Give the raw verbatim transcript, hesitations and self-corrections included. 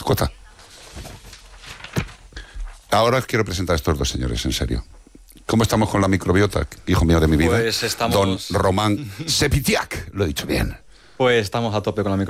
mascota. Ahora os quiero presentar a estos dos señores, en serio. ¿Cómo estamos con la microbiota, hijo mío de mi vida? Pues estamos... Don Román Sepitiak, lo he dicho bien. Pues estamos a tope con la microbiota.